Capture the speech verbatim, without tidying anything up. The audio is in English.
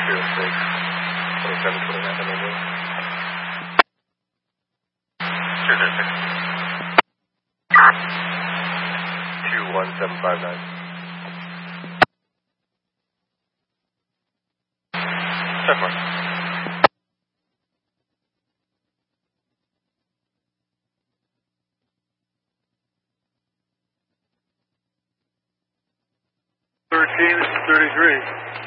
zero six, twenty-seven twenty-nine, how many? zero zero six. two one seven five nine. ten four. thirteen, this is thirty-three.